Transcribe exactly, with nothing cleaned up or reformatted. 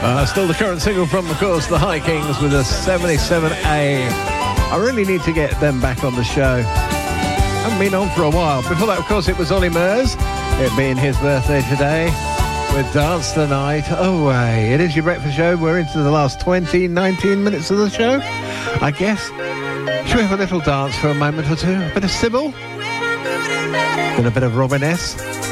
Uh, still the current single from, of course, the High Kings with a seventy-seven A. I really need to get them back on the show. Haven't been on for a while. Before that, of course, it was Ollie Murs. It being his birthday today with Dance the Night Away. It is your breakfast show. We're into the last twenty, nineteen minutes of the show, I guess. Should we have a little dance for a moment or two? A bit of Sybil? And a bit of Robin S.